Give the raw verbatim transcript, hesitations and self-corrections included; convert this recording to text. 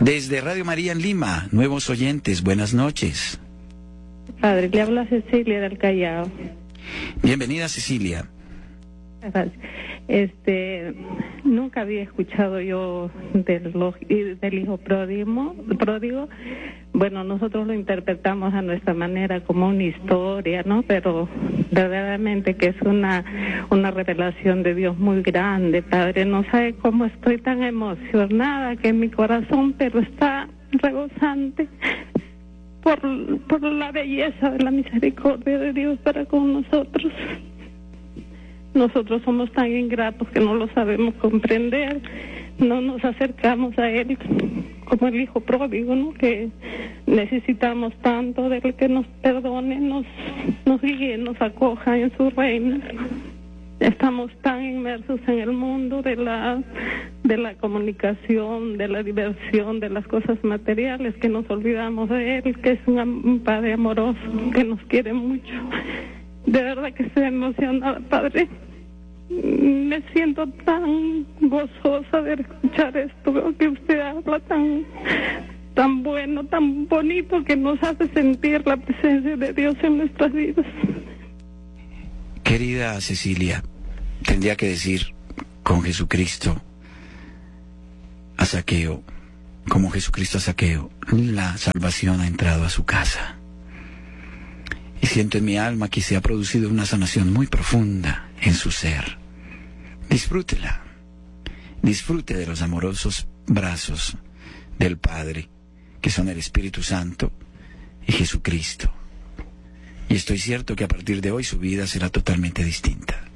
Desde Radio María en Lima, nuevos oyentes, buenas noches. Padre, le habla Cecilia del Callao. Bienvenida, Cecilia. Gracias. Este, nunca había escuchado yo del, del hijo pródigo, pródigo. Bueno, nosotros lo interpretamos a nuestra manera como una historia, ¿no? Pero verdaderamente que es una una revelación de Dios muy grande, Padre. No sabe cómo estoy tan emocionada que mi corazón, pero está rebosante por, por la belleza de la misericordia de Dios para con nosotros. Nosotros somos tan ingratos que no lo sabemos comprender, no nos acercamos a Él como el hijo pródigo, ¿no? Que necesitamos tanto de Él, que nos perdone, nos, nos guíe, nos acoja en su reino. Estamos tan inmersos en el mundo de la de la comunicación, de la diversión, de las cosas materiales, que nos olvidamos de Él, que es un, un Padre amoroso, que nos quiere mucho. De verdad que estoy emocionada, Padre. Me siento tan gozosa de escuchar esto que usted habla, tan tan bueno, tan bonito, que nos hace sentir la presencia de Dios en nuestras vidas. Querida Cecilia, tendría que decir con Jesucristo a Zaqueo, como Jesucristo a Zaqueo, la salvación ha entrado a su casa. Y siento en mi alma que se ha producido una sanación muy profunda en su ser. Disfrútela. Disfrute de los amorosos brazos del Padre, que son el Espíritu Santo y Jesucristo. Y estoy cierto que a partir de hoy su vida será totalmente distinta.